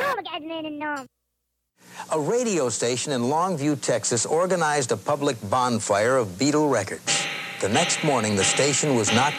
قاعد من النوم. A radio station in Longview, Texas, organized a public bonfire of Beatle records. The next morning, the station was not